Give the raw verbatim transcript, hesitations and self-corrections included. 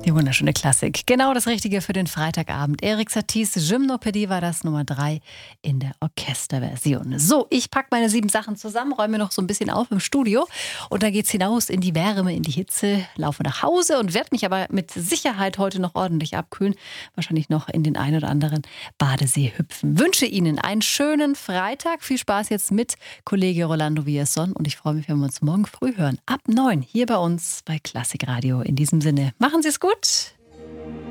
Die wunderschöne Klassik. Genau das Richtige für den Freitagabend. Erik Saties Gymnopädie war das, Nummer drei in der Orchesterversion. So, ich packe meine sieben Sachen zusammen, räume noch so ein bisschen auf im Studio und dann geht's hinaus in die Wärme, in die Hitze, laufe nach Hause und werde mich aber mit Sicherheit heute noch ordentlich abkühlen. Wahrscheinlich noch in den ein oder anderen Badesee hüpfen. Wünsche Ihnen einen schönen Freitag. Viel Spaß jetzt mit Kollege Rolando Villazon und ich freue mich, wenn wir uns morgen früh hören. Ab neun hier bei uns bei Klassikradio. In diesem Sinne, machen Sie es gut.